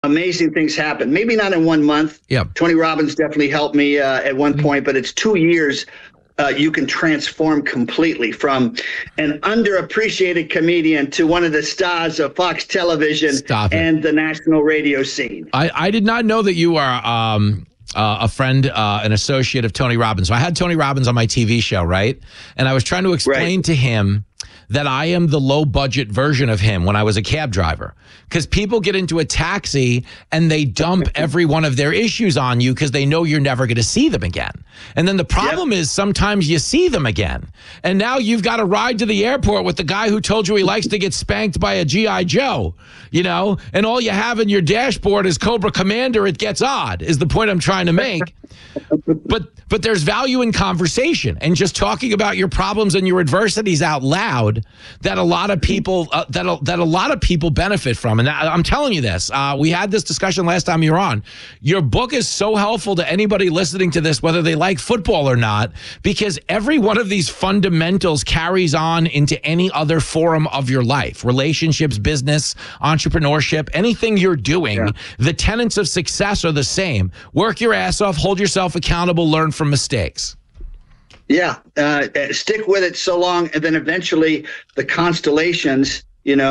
amazing things happen. Maybe not in 1 month. Yeah. Tony Robbins definitely helped me at one point, but it's 2 years. You can transform completely from an underappreciated comedian to one of the stars of Fox Television and the national radio scene. I did not know that you are a friend, an associate of Tony Robbins. So I had Tony Robbins on my TV show, right? And I was trying to explain to him that I am the low budget version of him when I was a cab driver. Because people get into a taxi and they dump every one of their issues on you because they know you're never going to see them again. And then the problem is sometimes you see them again. And now you've got to ride to the airport with the guy who told you he likes to get spanked by a G.I. Joe, you know, and all you have in your dashboard is Cobra Commander. It gets odd, is the point I'm trying to make. But there's value in conversation and just talking about your problems and your adversities out loud that a lot of people that a lot of people benefit from. And I'm telling you this. We had this discussion last time you were on. Your book is so helpful to anybody listening to this, whether they like football or not, because every one of these fundamentals carries on into any other forum of your life: relationships, business, entrepreneurship, anything you're doing. Yeah. The tenets of success are the same. Work your ass off, hold yourself accountable, learn from mistakes. Yeah, stick with it so long, and then eventually the constellations,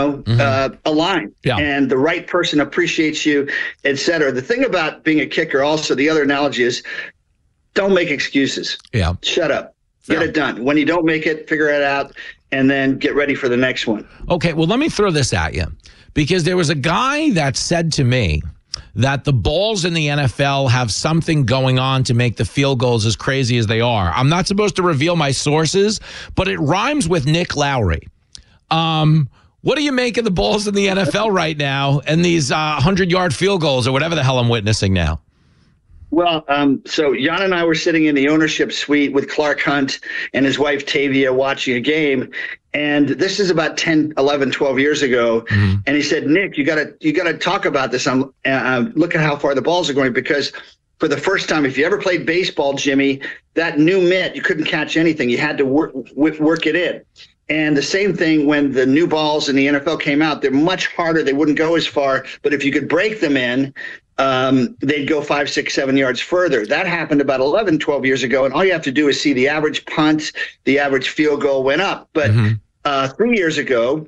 align, and the right person appreciates you, etc. The thing about being a kicker, also, the other analogy is, don't make excuses. Yeah, shut up, get it done. When you don't make it, figure it out, and then get ready for the next one. Okay, well, let me throw this at you, because there was a guy that said to me that the balls in the NFL have something going on to make the field goals as crazy as they are. I'm not supposed to reveal my sources, but it rhymes with Nick Lowry. What do you make of the balls in the NFL right now and these 100-yard field goals or whatever the hell I'm witnessing now? Well, so Jan and I were sitting in the ownership suite with Clark Hunt and his wife Tavia watching a game. And this is about 10, 11, 12 years ago. Mm-hmm. And he said, Nick, you gotta talk about this. Look at how far the balls are going, because for the first time, if you ever played baseball, Jimmy, that new mitt, you couldn't catch anything. You had to work it in. And the same thing when the new balls in the NFL came out, they're much harder. They wouldn't go as far, but if you could break them in, they'd go 5, 6, 7 yards further. That happened about 11, 12 years ago. And all you have to do is see the average punt, the average field goal went up. But 2 years ago,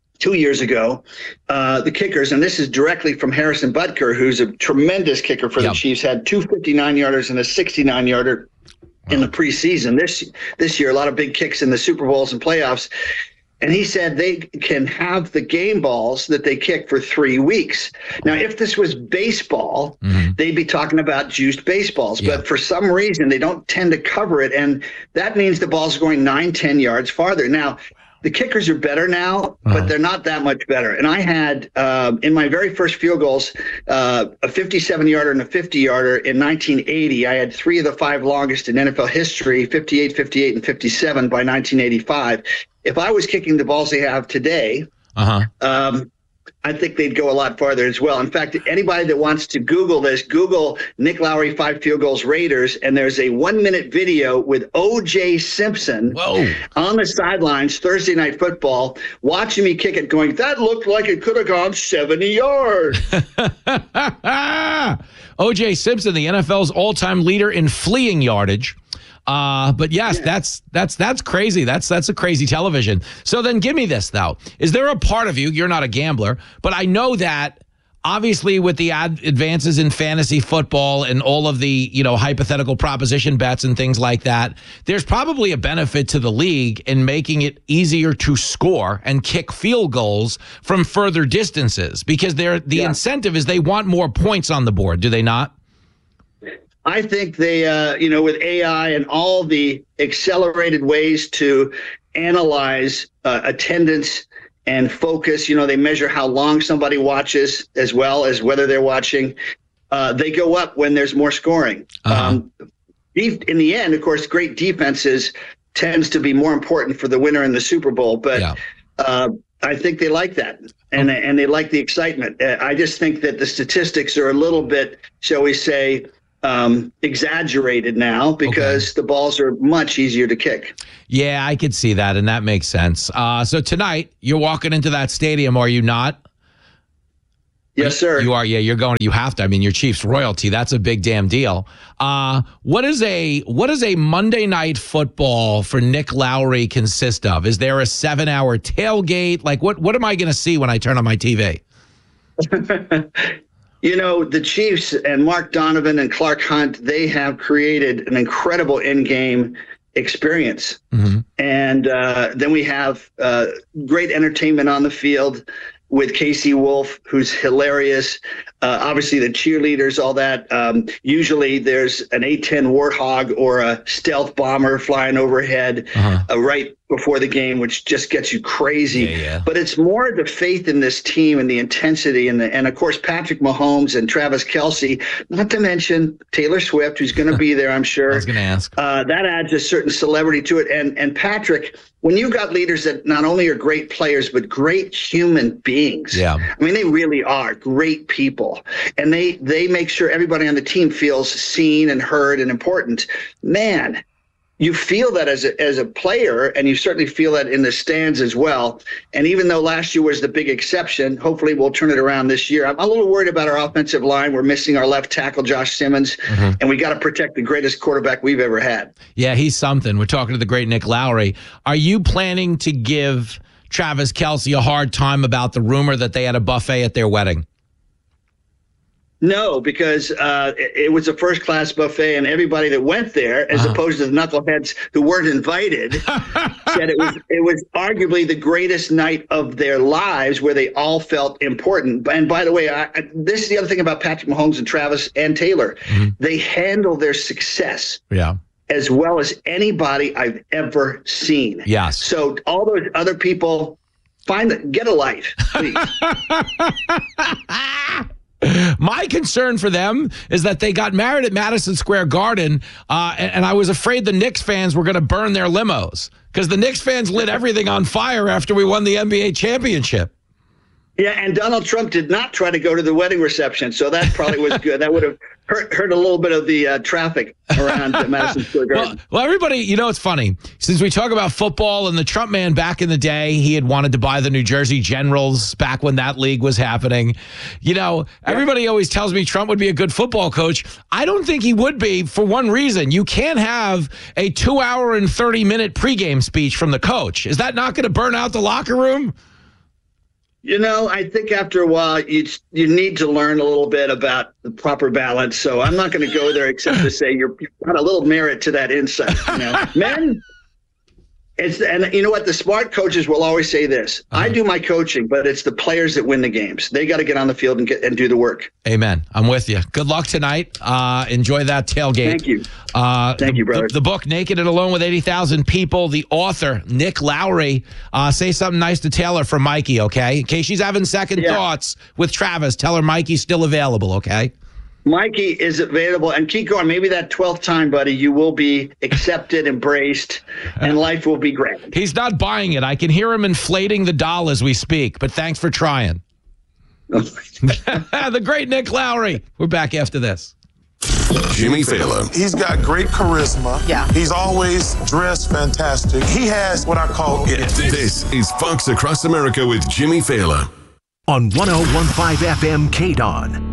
the kickers, and this is directly from Harrison Butker, who's a tremendous kicker for the Chiefs, had 2 59-yarders and a 69-yarder in the preseason. This year, a lot of big kicks in the Super Bowls and playoffs. And he said they can have the game balls that they kick for 3 weeks. Now, if this was baseball, they'd be talking about juiced baseballs. Yeah. But for some reason, they don't tend to cover it. And that means the ball's going 9, 10 yards farther. Now, the kickers are better now, but they're not that much better. And I had, in my very first field goals, a 57-yarder and a 50-yarder in 1980. I had 3 of the 5 longest in NFL history, 58, 58, and 57 by 1985. If I was kicking the balls they have today, I think they'd go a lot farther as well. In fact, anybody that wants to Google this, Google Nick Lowry 5 field goals Raiders, and there's a 1-minute video with O.J. Simpson on the sidelines Thursday Night Football, watching me kick it, going, that looked like it could have gone 70 yards. O.J. Simpson, the NFL's all-time leader in fleeing yardage. But yes, that's crazy. That's a crazy television. So then give me this, though. Is there a part of you, you're not a gambler, but I know that obviously with the advances in fantasy football and all of the, hypothetical proposition bets and things like that, there's probably a benefit to the league in making it easier to score and kick field goals from further distances, because the incentive is they want more points on the board, do they not? I think they, with AI and all the accelerated ways to analyze attendance and focus, they measure how long somebody watches as well as whether they're watching. They go up when there's more scoring. In the end, of course, great defenses tends to be more important for the winner in the Super Bowl. But I think they like that, and they like the excitement. I just think that the statistics are a little bit, shall we say, exaggerated now, because the balls are much easier to kick. Yeah, I could see that, and that makes sense. So tonight, you're walking into that stadium, are you not? Yes, sir. You are. Yeah, you're going. You have to. I mean, you're Chiefs royalty. That's a big damn deal. What is a Monday Night Football for Nick Lowry consist of? Is there a 7-hour tailgate? Like, what am I going to see when I turn on my TV? The Chiefs and Mark Donovan and Clark Hunt, they have created an incredible in-game experience. Mm-hmm. And then we have great entertainment on the field with Casey Wolf, who's hilarious. Obviously, the cheerleaders, all that. Usually there's an A-10 Warthog or a stealth bomber flying overhead right before the game, which just gets you crazy. Yeah. But it's more the faith in this team and the intensity and of course, Patrick Mahomes and Travis Kelce, not to mention Taylor Swift, who's going to be there, I'm sure. I was going to ask. That adds a certain celebrity to it. And Patrick, when you've got leaders that not only are great players, but great human beings. Yeah. I mean, they really are great people. And they make sure everybody on the team feels seen and heard and important. Man, you feel that as a player, and you certainly feel that in the stands as well. And even though last year was the big exception, hopefully we'll turn it around this year. I'm a little worried about our offensive line. We're missing our left tackle, Josh Simmons, and we got to protect the greatest quarterback we've ever had. Yeah, he's something. We're talking to the great Nick Lowry. Are you planning to give Travis Kelce a hard time about the rumor that they had a buffet at their wedding? No, because it was a first-class buffet, and everybody that went there, as opposed to the knuckleheads who weren't invited, said it was arguably the greatest night of their lives, where they all felt important. And by the way, this is the other thing about Patrick Mahomes and Travis and Taylor. Mm-hmm. They handle their success as well as anybody I've ever seen. Yes. So all those other people, get a life, please. My concern for them is that they got married at Madison Square Garden, and I was afraid the Knicks fans were going to burn their limos, because the Knicks fans lit everything on fire after we won the NBA championship. Yeah, and Donald Trump did not try to go to the wedding reception, so that probably was good. That would have hurt a little bit of the traffic around Madison Square Garden. Well, everybody, it's funny. Since we talk about football and the Trump man back in the day, he had wanted to buy the New Jersey Generals back when that league was happening. Everybody always tells me Trump would be a good football coach. I don't think he would be, for one reason. You can't have a 2-hour and 30-minute pregame speech from the coach. Is that not going to burn out the locker room? I think after a while, you need to learn a little bit about the proper balance. So I'm not going to go there except to say you've got a little merit to that insight. Men, and you know what? The smart coaches will always say this. I do my coaching, but it's the players that win the games. They got to get on the field and do the work. Amen. I'm with you. Good luck tonight. Enjoy that tailgate. Thank you. Thank you, brother. The book, Naked and Alone with 80,000 People, the author, Nick Lowry. Say something nice to Taylor from Mikey, okay? In case she's having second thoughts with Travis, tell her Mikey's still available, okay? Mikey is available, and keep going. Maybe that 12th time, buddy, you will be accepted, embraced, and life will be great. He's not buying it. I can hear him inflating the doll as we speak, but thanks for trying. The great Nick Lowry. We're back after this. Jimmy Fallon. He's got great charisma. Yeah. He's always dressed fantastic. He has what I call it. This is Fox Across America with Jimmy Fallon. On 101.5 FM KDON.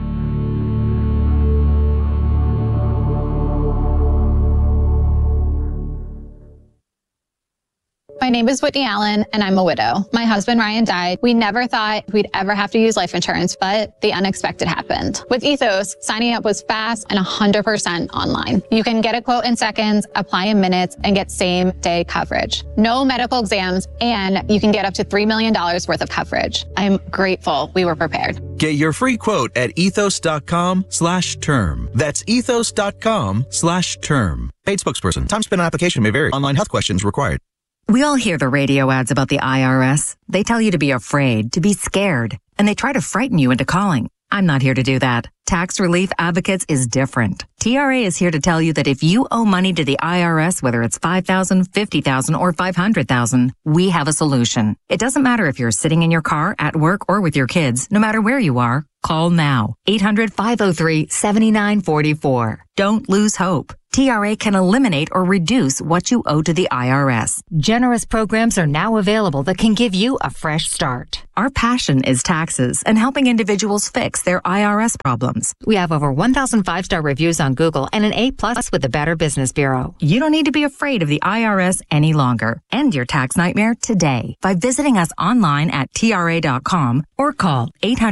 My name is Whitney Allen, and I'm a widow. My husband, Ryan, died. We never thought we'd ever have to use life insurance, but the unexpected happened. With Ethos, signing up was fast and 100% online. You can get a quote in seconds, apply in minutes, and get same-day coverage. No medical exams, and you can get up to $3 million worth of coverage. I'm grateful we were prepared. Get your free quote at ethos.com/term. That's ethos.com/term. Paid spokesperson. Time spent on application may vary. Online health questions required. We all hear the radio ads about the IRS. They tell you to be afraid, to be scared, and they try to frighten you into calling. I'm not here to do that. Tax Relief Advocates is different. TRA is here to tell you that if you owe money to the IRS, whether it's $5,000, $50,000, or $500,000, we have a solution. It doesn't matter if you're sitting in your car, at work, or with your kids. No matter where you are, call now. 800-503-7944. Don't lose hope. TRA can eliminate or reduce what you owe to the IRS. Generous programs are now available that can give you a fresh start. Our passion is taxes and helping individuals fix their IRS problems. We have over 1,000 5-star reviews on Google and an A+ with the Better Business Bureau. You don't need to be afraid of the IRS any longer. End your tax nightmare today by visiting us online at TRA.com or call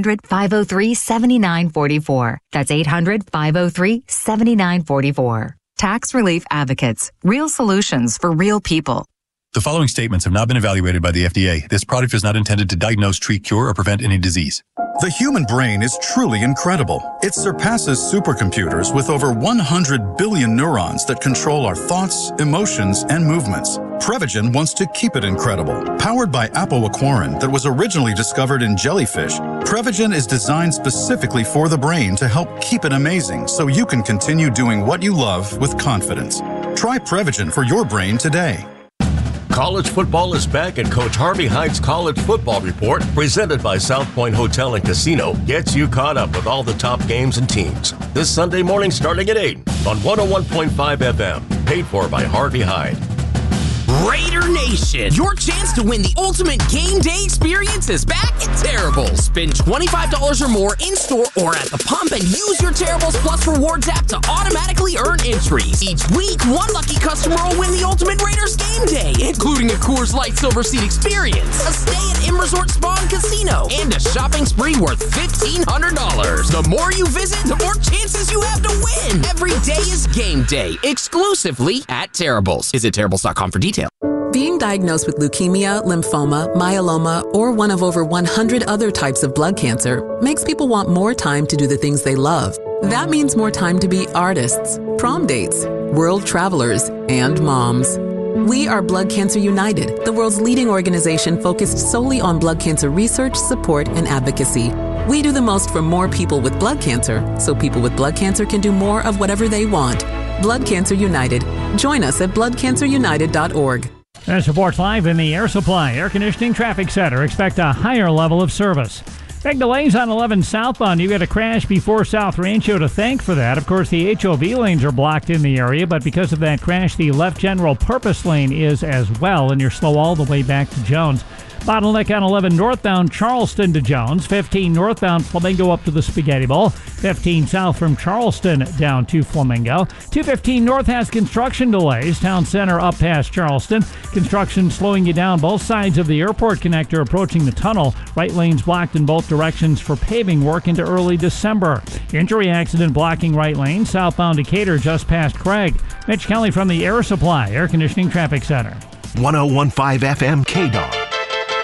800-503-7944. That's 800-503-7944. Tax Relief Advocates. Real solutions for real people. The following statements have not been evaluated by the FDA. This product is not intended to diagnose, treat, cure, or prevent any disease. The human brain is truly incredible. It surpasses supercomputers with over 100 billion neurons that control our thoughts, emotions, and movements. Prevagen wants to keep it incredible. Powered by apoaquarin that was originally discovered in jellyfish, Prevagen is designed specifically for the brain to help keep it amazing so you can continue doing what you love with confidence. Try Prevagen for your brain today. College football is back, and Coach Harvey Hyde's College Football Report, presented by South Point Hotel and Casino, gets you caught up with all the top games and teams. This Sunday morning starting at 8 on 101.5 FM, paid for by Harvey Hyde. Raider Nation, your chance to win the ultimate game day experience is back at Terribles. Spend $25 or more in-store or at the pump and use your Terribles Plus Rewards app to automatically earn entries. Each week, one lucky customer will win the ultimate Raiders game day, including a Coors Light Silver Seat experience, a stay at M Resort Spa and Casino, and a shopping spree worth $1,500. The more you visit, the more chances you have to win. Every day is game day, exclusively at Terribles. Visit Terribles.com for details. Being diagnosed with leukemia, lymphoma, myeloma, or one of over 100 other types of blood cancer makes people want more time to do the things they love. That means more time to be artists, prom dates, world travelers, and moms. We are Blood Cancer United, the world's leading organization focused solely on blood cancer research, support, and advocacy. We do the most for more people with blood cancer, so people with blood cancer can do more of whatever they want. Blood Cancer United. Join us at bloodcancerunited.org. There's reports live in the Air Supply Air Conditioning Traffic Center. Expect a higher level of service. Big delays on 11 southbound. You got a crash before South Rancho to thank for that. Of course, the HOV lanes are blocked in the area, but because of that crash, the left general purpose lane is as well, and you're slow all the way back to Jones. Bottleneck on 11 northbound Charleston to Jones, 15 northbound Flamingo up to the Spaghetti Bowl, 15 south from Charleston down to Flamingo. 215 north has construction delays, Town Center up past Charleston. Construction slowing you down both sides of the airport connector approaching the tunnel. Right lanes blocked in both directions for paving work into early December. Injury accident blocking right lane southbound Decatur just past Craig. Mitch Kelly from the Air Supply Air Conditioning Traffic Center. 101.5 FM KDON.